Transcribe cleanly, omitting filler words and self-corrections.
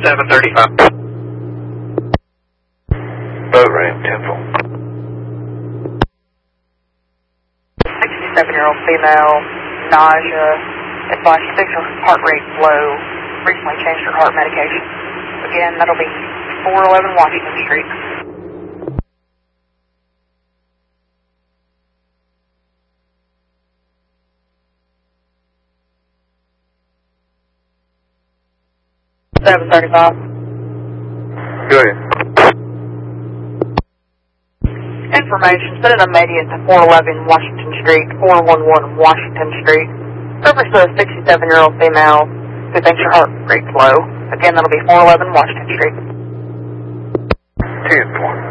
735. Boat ramp, 10-4. 67-year-old female, nausea, advised to fix her heart rate low, recently changed her heart medication. Again, that'll be 411 Washington Street. $735. Go ahead. Information, send an immediate to 411 Washington Street, 411 Washington Street. Reference to a 67-year-old female who thinks her heart rate's low. Again, that'll be 411 Washington Street. 10-4.